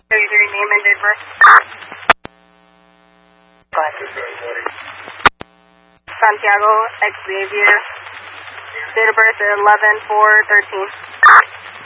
Your name and date of birth? Go ahead. Santiago Xavier. Date of birth 11/4/13.